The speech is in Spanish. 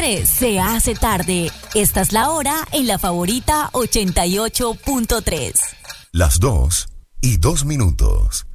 corre, se hace tarde. Esta es la hora en La Favorita 88.3. Las 2:02.